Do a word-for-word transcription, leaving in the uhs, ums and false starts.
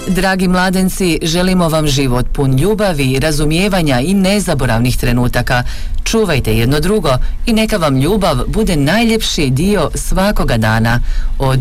Dragi mladenci, želimo vam život pun ljubavi, razumijevanja i nezaboravnih trenutaka. Čuvajte jedno drugo i neka vam ljubav bude najljepši dio svakoga dana. Od